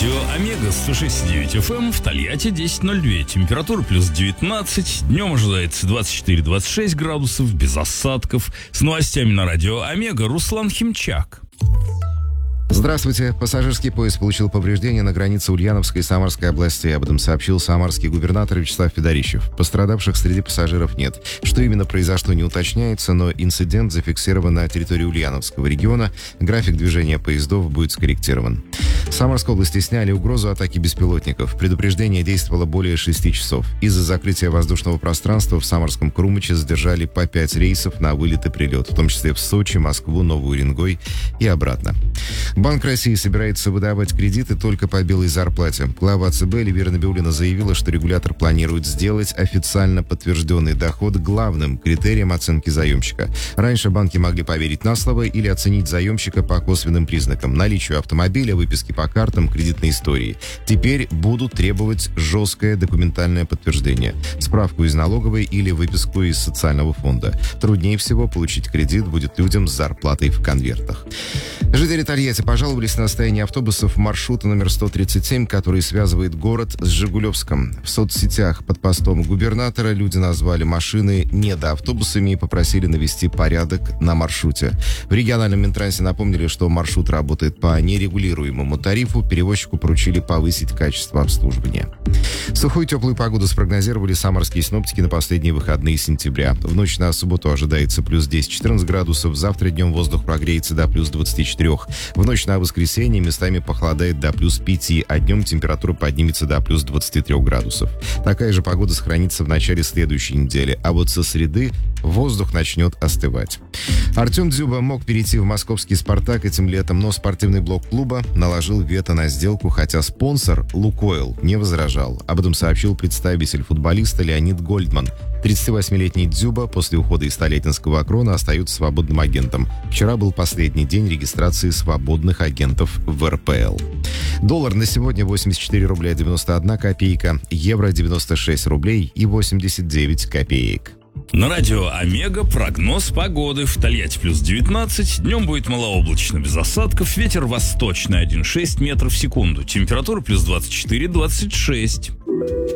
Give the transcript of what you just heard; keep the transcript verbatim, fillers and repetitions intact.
Радио Омега сто шесть и девять эф эм, в Тольятти десять ноль два. Температура плюс девятнадцать. Днем ожидается двадцать четыре - двадцать шесть градусов, без осадков. С новостями на Радио Омега Руслан Химчак. Здравствуйте. Пассажирский поезд получил повреждения на границе Ульяновской и Самарской областей. Об этом сообщил самарский губернатор Вячеслав Федорищев. Пострадавших среди пассажиров нет. Что именно произошло, не уточняется, но инцидент зафиксирован на территории Ульяновского региона. График движения поездов будет скорректирован. В Самарской области сняли угрозу атаки беспилотников. Предупреждение действовало более шести часов. Из-за закрытия воздушного пространства в Самарском Крумыче задержали по пять рейсов на вылет и прилет, в том числе в Сочи, Москву, Новый Уренгой и обратно. Банк России собирается выдавать кредиты только по белой зарплате. Глава ЦБ Эльвира Набиуллина заявила, что регулятор планирует сделать официально подтвержденный доход главным критерием оценки заемщика. Раньше банки могли поверить на слово или оценить заемщика по косвенным признакам: наличию автомобиля, выписки по картам, кредитной истории. Теперь будут требовать жесткое документальное подтверждение, справку из налоговой или выписку из социального фонда. Труднее всего получить кредит будет людям с зарплатой в конвертах. Жители Тольятти пожаловались на состояние автобусов маршрута номер сто тридцать семь, который связывает город с Жигулевском. В соцсетях под постом губернатора люди назвали машины недоавтобусами и попросили навести порядок на маршруте. В региональном Минтрансе напомнили, что маршрут работает по нерегулируемому тарифу, перевозчику поручили повысить качество обслуживания. Сухую теплую погоду спрогнозировали самарские синоптики на последние выходные сентября. В ночь на субботу ожидается плюс десять-четырнадцать градусов, завтра днем воздух прогреется до плюс двадцати четырёх. В ночь на воскресенье местами похолодает до плюс пяти, а днем температура поднимется до плюс двадцати трёх градусов. Такая же погода сохранится в начале следующей недели, а вот со среды воздух начнет остывать. Артем Дзюба мог перейти в московский «Спартак» этим летом, но спортивный блок клуба наложил вето на сделку, хотя спонсор «Лукойл» не возражал. Об этом сообщил представитель футболиста Леонид Гольдман. тридцативосьмилетний Дзюба после ухода из Столетинского Акрона остается свободным агентом. Вчера был последний день регистрации свободных агентов в эр пэ эл. Доллар на сегодня восемьдесят четыре рубля девяносто одна копейка, евро девяносто шесть рублей и восемьдесят девять копеек. На Радио Омега прогноз погоды. В Тольятти плюс девятнадцать. Днем будет малооблачно, без осадков. Ветер восточный один и шесть метров в секунду. Температура плюс двадцать четыре - двадцать шесть.